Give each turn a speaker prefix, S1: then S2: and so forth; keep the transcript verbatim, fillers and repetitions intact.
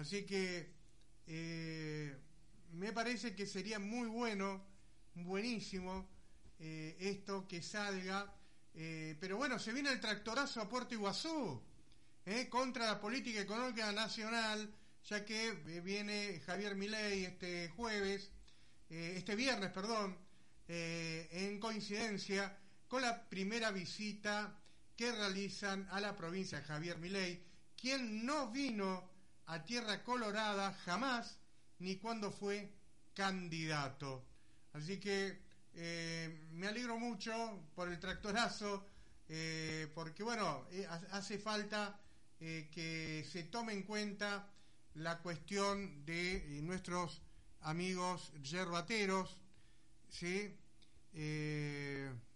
S1: Así que eh, me parece que sería muy bueno, buenísimo eh, esto que salga, eh, pero bueno, se viene el tractorazo a Puerto Iguazú, eh, contra la política económica nacional, ya que eh, viene Javier Milei este jueves, eh, este viernes, perdón, eh, en coincidencia con la primera visita que realizan a la provincia de Javier Milei, quien no vino a Tierra Colorada jamás, ni cuando fue candidato. Así que eh, me alegro mucho por el tractorazo, eh, porque bueno, eh, hace falta eh, que se tome en cuenta la cuestión de eh, nuestros amigos yerbateros, ¿sí? Eh,